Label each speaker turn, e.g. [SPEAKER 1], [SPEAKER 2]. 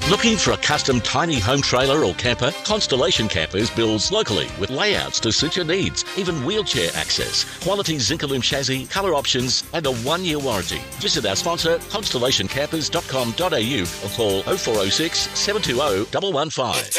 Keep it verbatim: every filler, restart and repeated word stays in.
[SPEAKER 1] Looking for a custom tiny home trailer or camper? Constellation Campers builds locally with layouts to suit your needs, even wheelchair access, quality Zincalume chassis, colour options and a one-year warranty. Visit our sponsor constellation campers dot com dot a u or call oh four oh six, seven two oh, one one five.